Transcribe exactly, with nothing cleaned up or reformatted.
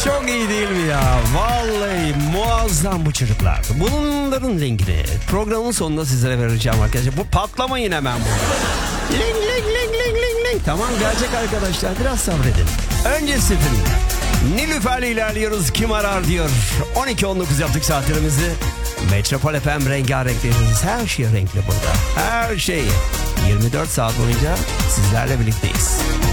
Çok iyi değil mi ya? Vallahi muazzam bu çocuklar. Bunların linkini programın sonunda sizlere vereceğim arkadaşlar. Bu patlamayın hemen bu. Ling ling ling ling ling ling. Tamam gelecek arkadaşlar, biraz sabredin. Öncesinde Nilüfer'le ilerliyoruz. Kim arar diyor. on iki on dokuz yaptık saatlerimizi. Metropol F M rengarenk dediğiniz her şey renkli burada. Her şey. yirmi dört saat boyunca sizlerle birlikteyiz.